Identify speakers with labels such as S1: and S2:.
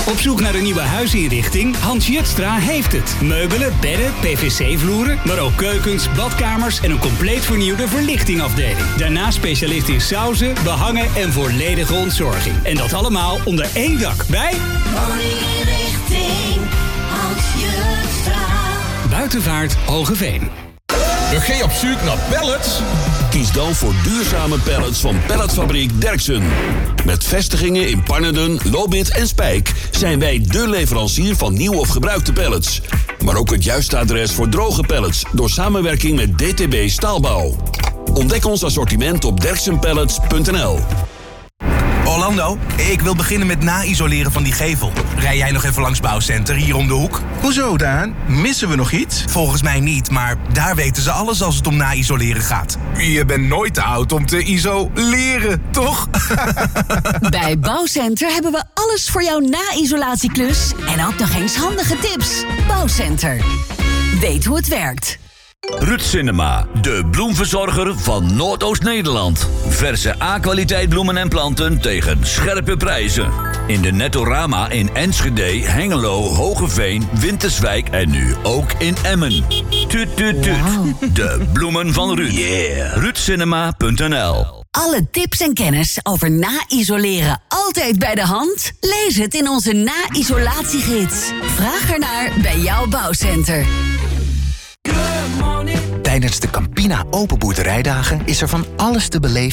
S1: Op zoek naar een nieuwe huisinrichting? Hans Jutstra heeft het. Meubelen, bedden, PVC-vloeren, maar ook keukens, badkamers en een compleet vernieuwde verlichtingafdeling. Daarnaast specialist in sauzen, behangen en volledige ontzorging. En dat allemaal onder één dak bij
S2: Woninginrichting Hans Jutstra.
S1: Buitenvaart Hogeveen.
S3: We gaan op zoek naar pallets?
S4: Kies dan voor duurzame pallets van Palletfabriek Derksen. Met vestigingen in Pannerden, Lobith en Spijk zijn wij dé leverancier van nieuw of gebruikte pallets. Maar ook het juiste adres voor droge pallets door samenwerking met DTB Staalbouw. Ontdek ons assortiment op derksenpallets.nl.
S5: Orlando, ik wil beginnen met na-isoleren van die gevel. Rij jij nog even langs Bouwcenter hier om de hoek?
S6: Hoezo, Daan? Missen we nog iets?
S5: Volgens mij niet, maar daar weten ze alles als het om na-isoleren gaat.
S6: Je bent nooit te oud om te isoleren, toch?
S7: Bij Bouwcenter hebben we alles voor jouw na-isolatieklus en ook nog eens handige tips. Bouwcenter. Weet hoe het werkt.
S8: Ruud Cinema, de bloemverzorger van Noordoost-Nederland. Verse A-kwaliteit bloemen en planten tegen scherpe prijzen. In de Nettorama in Enschede, Hengelo, Hogeveen, Winterswijk en nu ook in Emmen. Tuut, tuut, tuut. Wow. De bloemen van Ruud. Yeah. RuudCinema.nl.
S7: Alle tips en kennis over na-isoleren altijd bij de hand? Lees het in onze na-isolatiegids. Vraag ernaar bij jouw Bouwcenter.
S9: Tijdens de Campina Open Boerderijdagen is er van alles te beleven